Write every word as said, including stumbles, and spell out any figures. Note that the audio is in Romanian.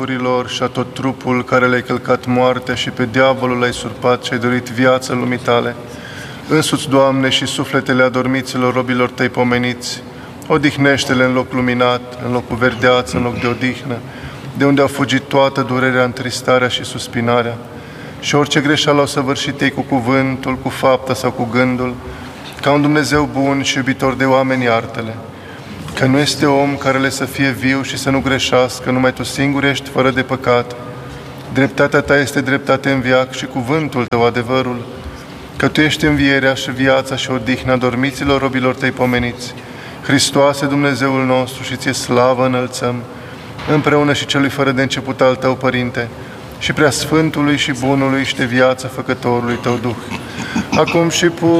timpurilor și a tot trupul care le-ai călcat moartea și pe diavolul l-ai surpat și ai dorit viață lumii tale. Însuți, Doamne, și sufletele adormiților robilor tăi pomeniți, odihnește-le în loc luminat, în loc cu verdeață, în loc de odihnă, de unde a fugit toată durerea, întristarea și suspinarea. Și orice greșeală au săvârșit ei cu cuvântul, cu fapta sau cu gândul, ca un Dumnezeu bun și iubitor de oameni, iartă-le. Că nu este om care le să fie viu și să nu greșească, numai Tu singur ești fără de păcat. Dreptatea Ta este dreptate în veac și cuvântul Tău adevărul. Că Tu ești învierea și viața și odihna dormiților robilor Tăi pomeniți. Hristoase, Dumnezeul nostru, și Ție slavă înălțăm, împreună și Celui fără de început al Tău, Părinte, și Preasfântului și Bunului și de viață Făcătorului Tău Duh, acum și pu